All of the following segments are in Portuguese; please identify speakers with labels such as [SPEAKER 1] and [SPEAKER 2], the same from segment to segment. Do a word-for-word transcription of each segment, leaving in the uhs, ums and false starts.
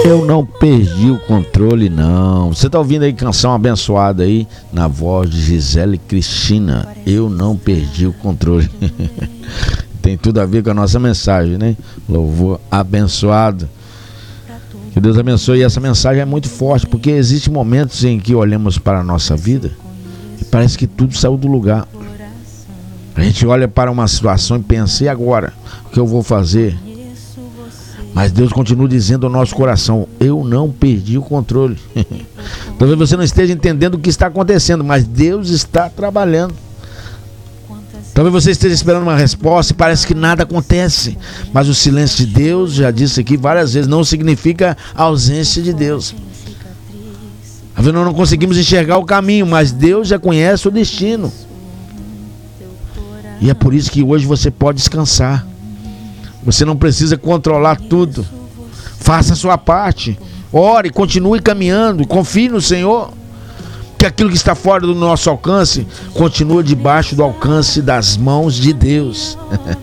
[SPEAKER 1] Eu não perdi o controle, não. Você tá ouvindo aí canção abençoada aí, na voz de Gisele Cristina. Eu não perdi o controle. Tem tudo a ver com a nossa mensagem, né? Louvor abençoado. Que Deus abençoe. E essa mensagem é muito forte, porque existem momentos em que olhamos para a nossa vida e parece que tudo saiu do lugar. A gente olha para uma situação e pensa, e agora? O que eu vou fazer? Mas Deus continua dizendo ao nosso coração, eu não perdi o controle. Talvez você não esteja entendendo o que está acontecendo, mas Deus está trabalhando. Talvez você esteja esperando uma resposta e parece que nada acontece. Mas o silêncio de Deus, já disse aqui várias vezes, não significa a ausência de Deus. Às vezes nós não conseguimos enxergar o caminho, mas Deus já conhece o destino. E é por isso que hoje você pode descansar. Você não precisa controlar tudo. Faça a sua parte. Ore, continue caminhando. Confie no Senhor. Que aquilo que está fora do nosso alcance continua debaixo do alcance das mãos de Deus.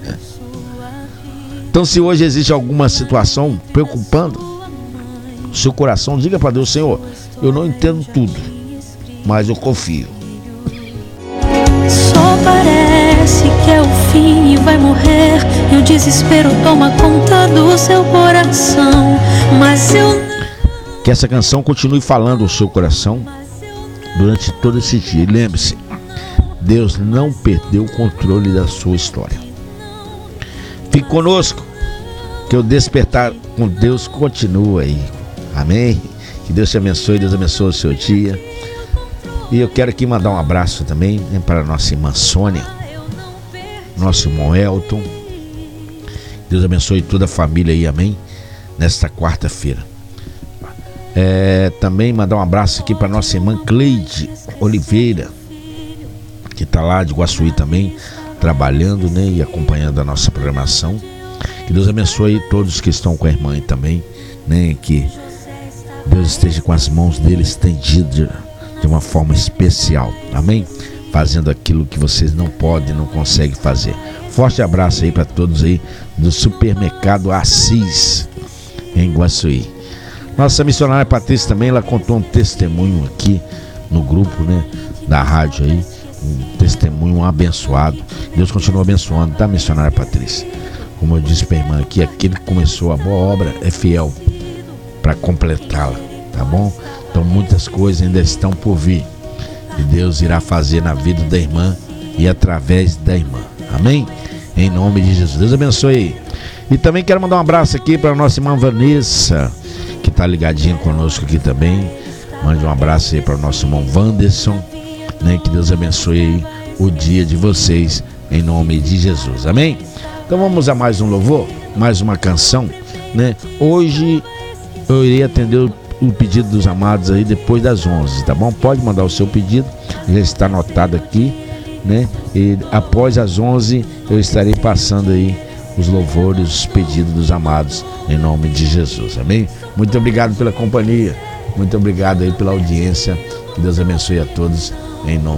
[SPEAKER 1] Então, se hoje existe alguma situação preocupando seu coração, diga para Deus, Senhor, eu não entendo tudo, mas eu confio.
[SPEAKER 2] Só parece que é o fim e vai morrer, e o desespero toma conta do seu coração. Mas eu não...
[SPEAKER 1] Que essa canção continue falando o seu coração durante todo esse dia. E lembre-se, Deus não perdeu o controle da sua história. Fique conosco, que o despertar com Deus continua aí. Amém? Que Deus te abençoe, Deus abençoe o seu dia. E eu quero aqui mandar um abraço também, né, para a nossa irmã Sônia, nosso irmão Elton. Deus abençoe toda a família aí, amém? Nesta quarta-feira. É, também mandar um abraço aqui para nossa irmã Cleide Oliveira, que está lá de Guaçuí também, trabalhando, né, e acompanhando a nossa programação. Que Deus abençoe todos que estão com a irmã aí também, né, que Deus esteja com as mãos dele estendidas de uma forma especial, amém? Fazendo aquilo que vocês não podem, não conseguem fazer. Forte abraço aí para todos aí do supermercado Assis, em Guaçuí. Nossa missionária Patrícia também, ela contou um testemunho aqui no grupo, né, da rádio aí, um testemunho abençoado. Deus continua abençoando, tá, missionária Patrícia? Como eu disse para a irmã aqui, aquele que começou a boa obra é fiel para completá-la, tá bom? Então muitas coisas ainda estão por vir e Deus irá fazer na vida da irmã e através da irmã, amém? Em nome de Jesus, Deus abençoe. E também quero mandar um abraço aqui para a nossa irmã Vanessa, que está ligadinha conosco aqui também. Mande um abraço aí para o nosso irmão Wanderson, né? Que Deus abençoe aí o dia de vocês em nome de Jesus, amém? Então vamos a mais um louvor, mais uma canção, né? Hoje eu irei atender o o pedido dos amados aí depois das onze, tá bom? Pode mandar o seu pedido, já está anotado aqui, né? E após as onze eu estarei passando aí os louvores, os pedidos dos amados em nome de Jesus, amém? Muito obrigado pela companhia, muito obrigado aí pela audiência, que Deus abençoe a todos em nome